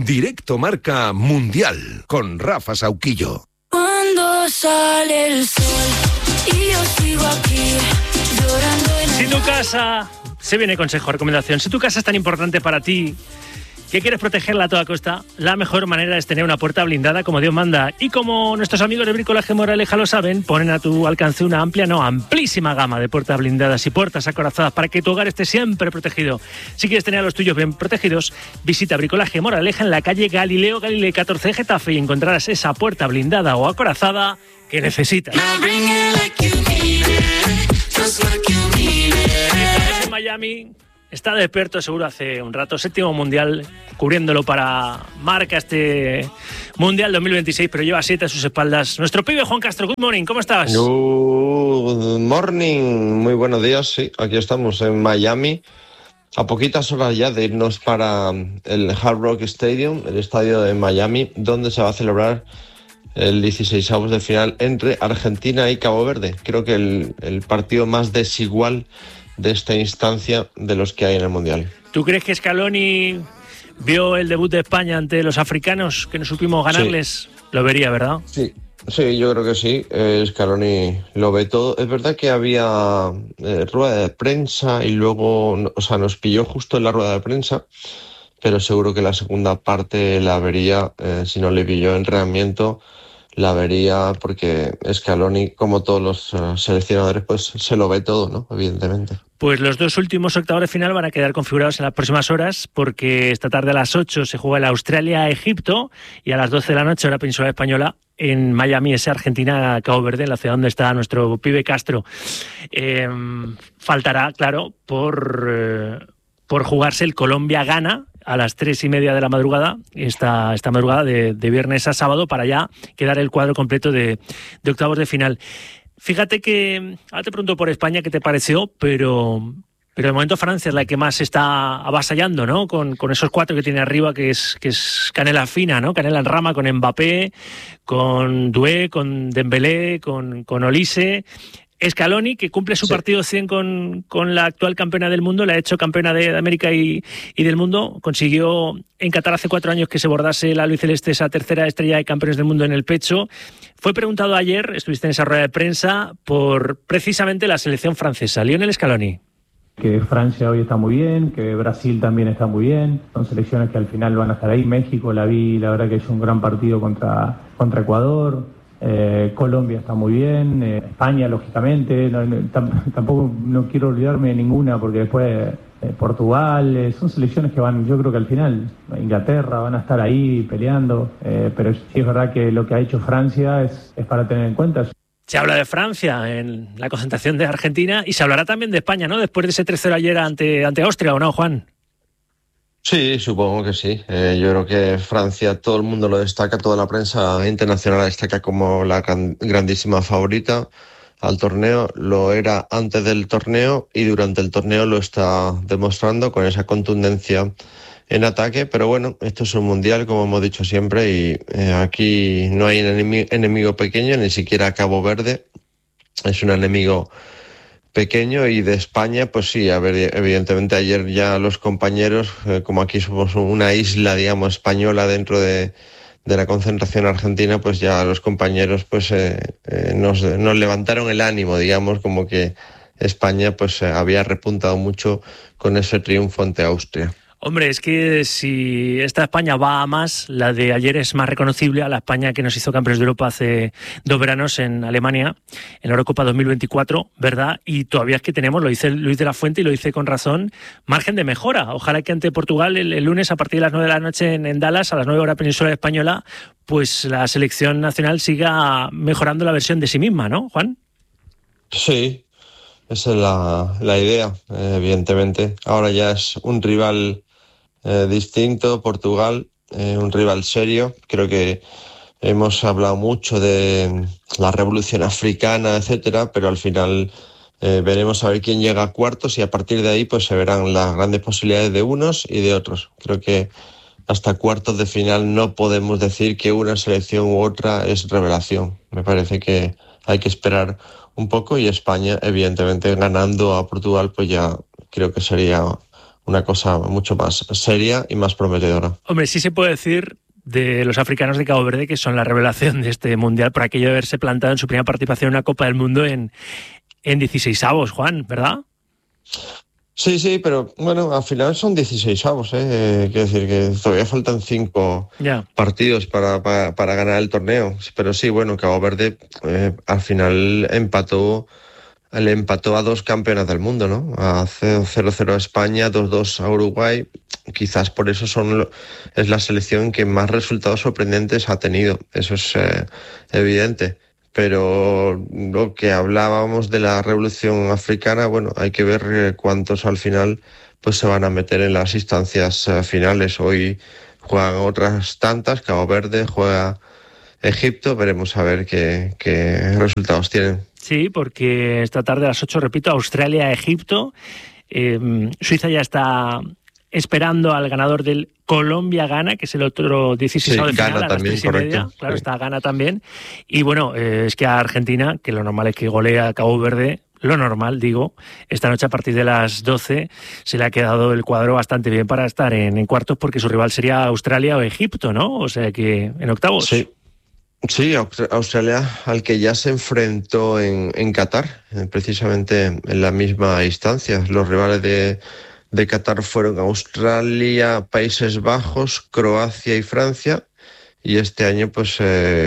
Directo Marca Mundial con Rafa Sauquillo. Cuando sale el sol y yo sigo aquí llorando en Si tu casa, se viene consejo, recomendación, si tu casa es tan importante para ti que quieres protegerla a toda costa, la mejor manera es tener una puerta blindada como Dios manda. Y como nuestros amigos de Bricolaje Moraleja lo saben, ponen a tu alcance una amplísima gama de puertas blindadas y puertas acorazadas para que tu hogar esté siempre protegido. Si quieres tener a los tuyos bien protegidos, visita Bricolaje Moraleja en la calle Galileo Galilei 14 de Getafe y encontrarás esa puerta blindada o acorazada que necesitas. En Miami está despierto seguro hace un rato, 7º mundial, cubriéndolo para Marca este Mundial 2026, pero lleva 7 a sus espaldas. Nuestro pibe Juan Castro, good morning, ¿cómo estás? Good morning, muy buenos días, sí, aquí estamos en Miami, a poquitas horas ya de irnos para el Hard Rock Stadium, el estadio de Miami, donde se va a celebrar el 16avos de final entre Argentina y Cabo Verde. Creo que el partido más desigual de esta instancia de los que hay en el Mundial. ¿Tú crees que Scaloni vio el debut de España ante los africanos, que no supimos ganarles? Sí. Lo vería, ¿verdad? Sí, yo creo que sí. Scaloni lo ve todo. Es verdad que había rueda de prensa y luego, nos pilló justo en la rueda de prensa, pero seguro que la segunda parte la vería, si no le pilló entrenamiento, la vería porque Scaloni, como todos los seleccionadores, pues se lo ve todo, ¿no? Evidentemente. Pues los dos últimos octavos de final van a quedar configurados en las próximas horas, porque esta tarde a las 8 se juega el Australia-Egipto y a las 12 de la noche, hora península española, en Miami, ese Argentina-Cabo Verde, en la ciudad donde está nuestro pibe Castro. Faltará, claro, por jugarse el Colombia-Ghana a las 3:30 de la madrugada, esta madrugada de viernes a sábado, para ya quedar el cuadro completo de octavos de final. Fíjate que, ahora te pregunto por España qué te pareció, pero de momento Francia es la que más está avasallando, ¿no? Con esos 4 que tiene arriba, que es canela fina, ¿no? Canela en rama, con Mbappé, con Doué, con Dembélé, con Olise. Scaloni, que cumple su partido 100 con la actual campeona del mundo, la ha hecho campeona de América y del mundo, consiguió en Qatar hace 4 años que se bordase la albiceleste esa tercera estrella de campeones del mundo en el pecho. Fue preguntado ayer, estuviste en esa rueda de prensa, por precisamente la selección francesa. Lionel Scaloni. Que Francia hoy está muy bien, que Brasil también está muy bien, son selecciones que al final van a estar ahí. México la verdad que hizo un gran partido contra Ecuador. Colombia está muy bien, España lógicamente, tampoco no quiero olvidarme de ninguna porque después Portugal, son selecciones que van, yo creo que al final Inglaterra van a estar ahí peleando, pero sí es verdad que lo que ha hecho Francia es para tener en cuenta. Se habla de Francia en la concentración de Argentina y se hablará también de España, ¿no? Después de ese 3-0 ayer ante Austria, ¿o no, Juan? Sí, supongo que sí. Yo creo que Francia, todo el mundo lo destaca, toda la prensa internacional la destaca como la grandísima favorita al torneo. Lo era antes del torneo y durante el torneo lo está demostrando con esa contundencia en ataque. Pero bueno, esto es un mundial, como hemos dicho siempre, y aquí no hay enemigo pequeño, ni siquiera Cabo Verde. Es un enemigo pequeño, y de España, pues sí, a ver, evidentemente ayer ya los compañeros, como aquí somos una isla, digamos, española dentro de la concentración argentina, pues ya los compañeros pues nos levantaron el ánimo, digamos, como que España pues había repuntado mucho con ese triunfo ante Austria. Hombre, es que si esta España va a más, la de ayer es más reconocible a la España que nos hizo campeones de Europa hace 2 veranos en Alemania, en la Eurocopa 2024, ¿verdad? Y todavía es que tenemos, lo dice Luis de la Fuente y lo dice con razón, margen de mejora. Ojalá que ante Portugal el lunes a partir de las 9 de la noche en Dallas, a las 9 horas península española, pues la selección nacional siga mejorando la versión de sí misma, ¿no, Juan? Sí, esa es la idea, evidentemente. Ahora ya es un rival distinto, Portugal, un rival serio. Creo que hemos hablado mucho de la revolución africana, etcétera, pero al final veremos a ver quién llega a cuartos y a partir de ahí pues se verán las grandes posibilidades de unos y de otros. Creo que hasta cuartos de final no podemos decir que una selección u otra es revelación. Me parece que hay que esperar un poco, y España, evidentemente, ganando a Portugal, pues ya creo que sería una cosa mucho más seria y más prometedora. Hombre, sí se puede decir de los africanos de Cabo Verde que son la revelación de este Mundial por aquello de haberse plantado en su primera participación en una Copa del Mundo en 16avos, Juan, ¿verdad? Sí, pero bueno, al final son 16avos, quiero decir que todavía faltan 5 partidos para ganar el torneo. Pero sí, bueno, Cabo Verde al final le empató a 2 campeonas del mundo, ¿no? A 0-0 a España, 2-2 a Uruguay. Quizás por eso es la selección que más resultados sorprendentes ha tenido. Eso es evidente. Pero lo que hablábamos de la revolución africana, bueno, hay que ver cuántos al final pues se van a meter en las instancias finales. Hoy juegan otras tantas, Cabo Verde, juega Egipto, veremos a ver qué resultados tienen. Sí, porque esta tarde a las 8, repito, Australia-Egipto. Suiza ya está esperando al ganador del Colombia-Ghana, que es el otro 16º de final, Ghana a las también, 3:30. correcto. Claro, Sí. está Ghana también. Y bueno, es que a Argentina, que lo normal es que golea a Cabo Verde, lo normal, digo, esta noche a partir de las 12 se le ha quedado el cuadro bastante bien para estar en cuartos, porque su rival sería Australia o Egipto, ¿no? O sea que en octavos. Sí, Australia, al que ya se enfrentó en Qatar, precisamente en la misma instancia. Los rivales de Qatar fueron Australia, Países Bajos, Croacia y Francia. Y este año pues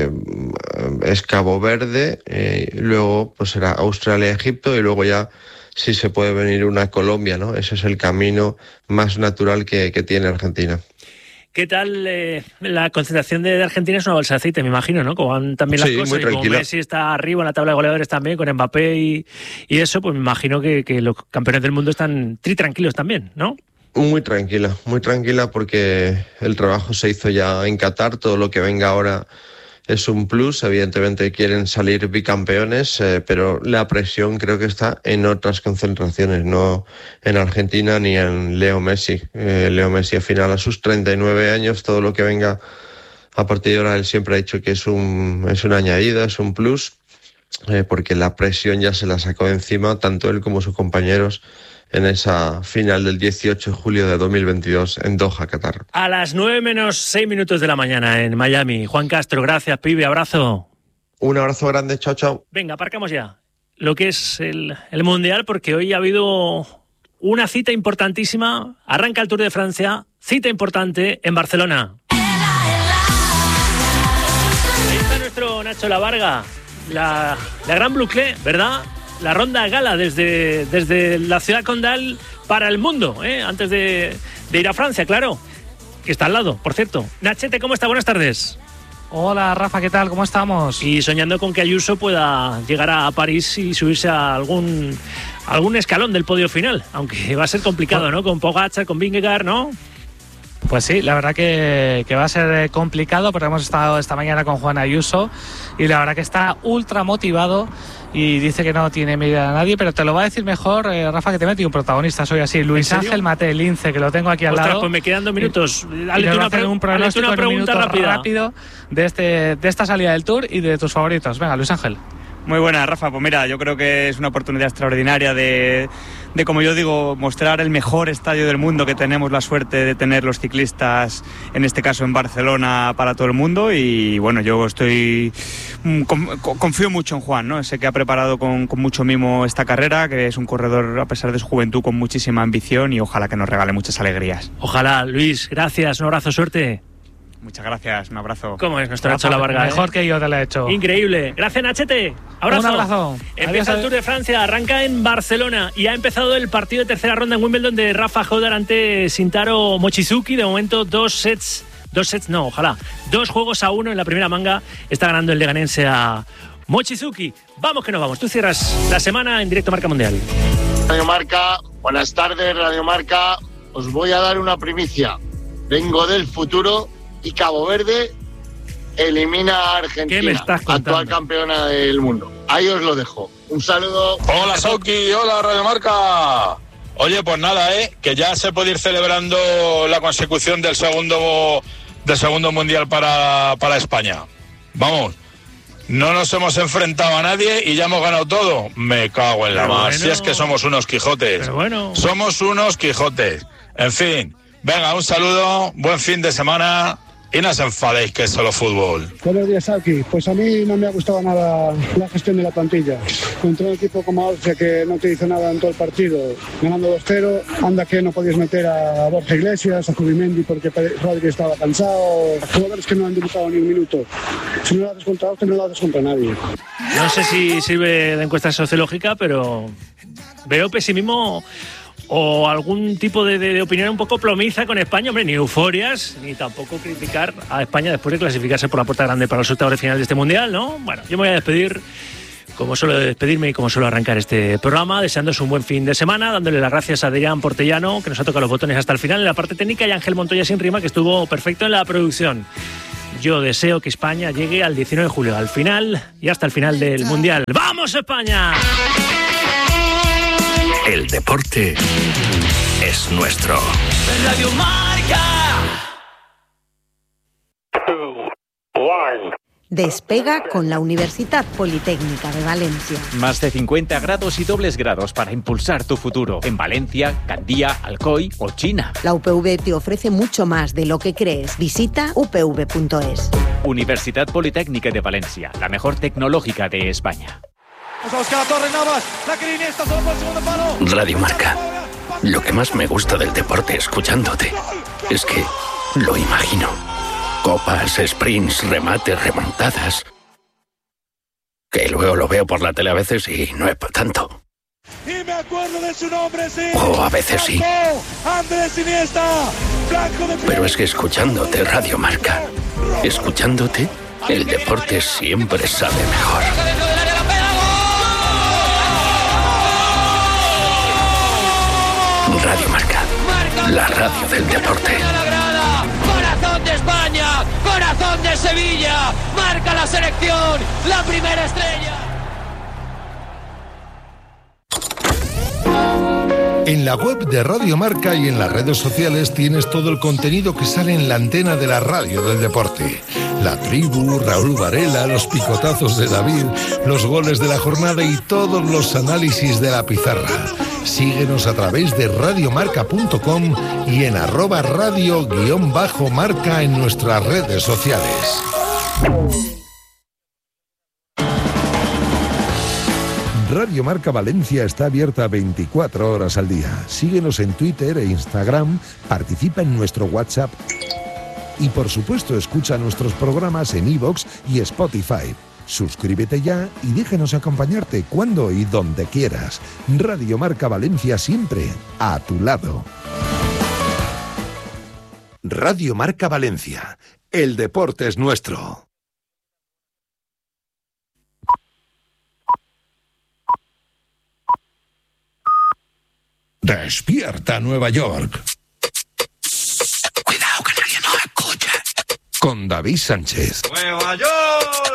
es Cabo Verde, luego pues será Australia, Egipto y luego ya sí se puede venir una Colombia, ¿no? Ese es el camino más natural que tiene Argentina. ¿Qué tal la concentración de Argentina? Es una bolsa de aceite, me imagino, ¿no? Como van también las Sí, cosas. muy Y como tranquila. Messi está arriba en la tabla de goleadores también, con Mbappé y eso, pues me imagino que los campeones del mundo están tranquilos también, ¿no? Muy tranquila porque el trabajo se hizo ya en Qatar, todo lo que venga ahora es un plus, evidentemente quieren salir bicampeones, pero la presión creo que está en otras concentraciones, no en Argentina ni en Leo Messi. Leo Messi al final a sus 39 años, todo lo que venga a partir de ahora él siempre ha dicho que es una añadida, es un plus, porque la presión ya se la sacó de encima, tanto él como sus compañeros, en esa final del 18 de julio de 2022 en Doha, Qatar. A las 9:06 de la mañana en Miami. Juan Castro, gracias, pibe, abrazo. Un abrazo grande, chao. Venga, aparcamos ya lo que es el Mundial, porque hoy ha habido una cita importantísima. Arranca el Tour de Francia, cita importante en Barcelona. Ahí está nuestro Nacho Lavarga, la Gran Boucle, ¿verdad? La ronda gala desde la ciudad condal para el mundo, antes de ir a Francia, claro, que está al lado, por cierto. Nachete, ¿cómo está? Buenas tardes. Hola Rafa, ¿qué tal? ¿Cómo estamos? Y soñando con que Ayuso pueda llegar a París y subirse a algún escalón del podio final, aunque va a ser complicado, ¿no? Con Pogačar, con Vingegaard, ¿no? Pues sí, la verdad que va a ser complicado, porque hemos estado esta mañana con Juan Ayuso y la verdad que está ultra motivado y dice que no tiene miedo a nadie, pero te lo va a decir mejor, Rafa, que te metí un protagonista, soy así, Luis Ángel Mate Lince, que lo tengo aquí al lado. Pues me quedan 2 minutos. Dale un pronóstico una pregunta rápido de esta salida del Tour y de tus favoritos. Venga, Luis Ángel. Muy buena, Rafa. Pues mira, yo creo que es una oportunidad extraordinaria de, como yo digo, mostrar el mejor estadio del mundo que tenemos la suerte de tener los ciclistas, en este caso en Barcelona, para todo el mundo. Y bueno, yo confío mucho en Juan, ¿no? Sé que ha preparado con mucho mimo esta carrera, que es un corredor, a pesar de su juventud, con muchísima ambición, y ojalá que nos regale muchas alegrías. Ojalá, Luis, gracias, un abrazo, suerte. Muchas gracias, un abrazo. ¿Cómo es nuestro Nacho Lavarga? Mejor que yo te lo he hecho. Increíble. Gracias, Nachete. Abrazo. Un abrazo. Empieza el Tour de Francia, arranca en Barcelona y ha empezado el partido de tercera ronda en Wimbledon de Rafa Hodar ante Shintaro Mochizuki. De momento 2 juegos a 1 en la primera manga. Está ganando el leganense a Mochizuki. Vamos que nos vamos. Tú cierras la semana en directo Marca Mundial. Radio Marca, buenas tardes, Radio Marca. Os voy a dar una primicia. Vengo del futuro y Cabo Verde elimina a Argentina, ¿Qué me estás contando? actual campeona del mundo. Ahí os lo dejo. Un saludo. Hola Sauki, hola Radio Marca. Oye, pues nada, que ya se puede ir celebrando la consecución del segundo mundial para España. Vamos, no nos hemos enfrentado a nadie y ya hemos ganado todo. Me cago en la mar. Si es que somos unos Quijotes. Pero bueno. Somos unos Quijotes. En fin, venga, un saludo, buen fin de semana y no os enfadéis que es solo fútbol. Buenos días, Sauki. Pues a mí no me ha gustado nada la gestión de la plantilla. Contra un equipo como Austria que no te hizo nada en todo el partido, ganando 2-0, anda que no podías meter a Borja Iglesias, a Zubimendi porque Rodri estaba cansado, jugadores que no han debutado ni un minuto. Si no lo haces contra Austria, no lo haces contra nadie. No sé si sirve de encuesta sociológica, pero veo pesimismo o algún tipo de opinión un poco plomiza con España. Hombre, ni euforias, ni tampoco criticar a España después de clasificarse por la puerta grande para los octavos de final de este Mundial, ¿no? Bueno, yo me voy a despedir, como suelo despedirme y como suelo arrancar este programa, deseándoos un buen fin de semana, dándole las gracias a Adrián Portellano, que nos ha tocado los botones hasta el final en la parte técnica, y a Ángel Montoya sin rima, que estuvo perfecto en la producción. Yo deseo que España llegue al 19 de julio, al final y hasta el final del Mundial. ¡Vamos, España! El deporte es nuestro. Radio Marca. Despega con la Universidad Politécnica de Valencia. Más de 50 grados y dobles grados para impulsar tu futuro en Valencia, Gandía, Alcoy o China. La UPV te ofrece mucho más de lo que crees. Visita upv.es. Universidad Politécnica de Valencia, la mejor tecnológica de España. Radio Marca. Lo que más me gusta del deporte escuchándote es que lo imagino. Copas, sprints, remates, remontadas. Que luego lo veo por la tele a veces y no es para tanto. Y me acuerdo de su nombre, sí. O a veces sí. Andrés Iniesta, blanco de... Pero es que escuchándote Radio Marca, escuchándote, el deporte siempre sabe mejor. Radio Marca, la radio del deporte. Corazón de España, corazón de Sevilla, marca la selección, la primera estrella. En la web de Radio Marca y en las redes sociales tienes todo el contenido que sale en la antena de la radio del deporte. La tribu, Raúl Varela, los picotazos de David, los goles de la jornada y todos los análisis de la pizarra. Síguenos a través de radiomarca.com y en @radio_marca en nuestras redes sociales. Radio Marca Valencia está abierta 24 horas al día. Síguenos en Twitter e Instagram, participa en nuestro WhatsApp y, por supuesto, escucha nuestros programas en iVoox y Spotify. Suscríbete ya y déjanos acompañarte cuando y donde quieras. Radio Marca Valencia, siempre a tu lado. Radio Marca Valencia. El deporte es nuestro. Despierta Nueva York. Cuidado que nadie nos escucha. Con David Sánchez. Nueva York.